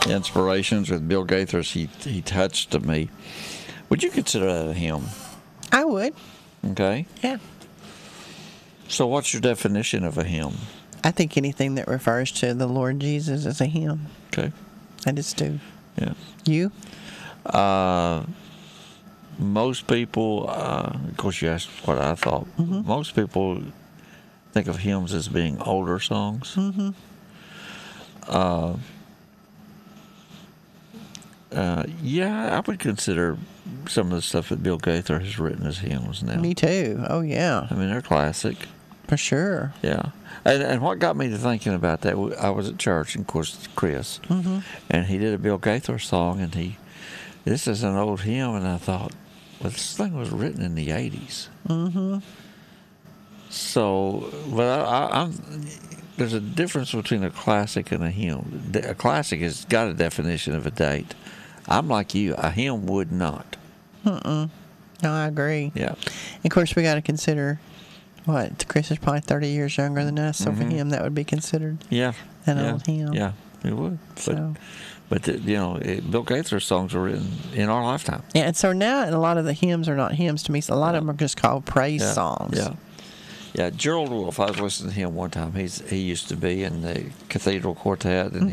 Inspirations with Bill Gaithers, he touched me. Would you consider that a hymn? I would. Okay. Yeah. So what's your definition of a hymn? I think anything that refers to the Lord Jesus is a hymn. Okay. I just do. Yeah. You? Most people, of course, you asked what I thought. Mm-hmm. Most people think of hymns as being older songs. Mm-hmm. Yeah, I would consider some of the stuff that Bill Gaither has written as hymns now. Me too. Oh, yeah. I mean, they're classic. For sure. Yeah. And what got me to thinking about that, I was at church, and of course, Chris, and he did a Bill Gaither song, and this is an old hymn, and I thought, well, this thing was written in the 80s. Mm-hmm. So, but there's a difference between a classic and a hymn. A classic has got a definition of a date. I'm like you, a hymn would not. No, I agree. Yeah. Of course, we got to consider, Chris is probably 30 years younger than us, so for him, that would be considered Yeah. an old hymn. Yeah, it would. So. But Bill Gaither's songs are written in our lifetime. Yeah, and so now a lot of the hymns are not hymns to me. So a lot of them are just called praise Yeah. songs. Yeah. Yeah, Gerald Wolfe, I was listening to him one time. He used to be in the Cathedral Quartet, and